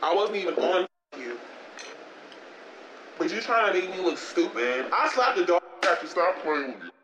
I wasn't even on you. But you trying to make me look stupid? I slapped the dog after stop playing with you.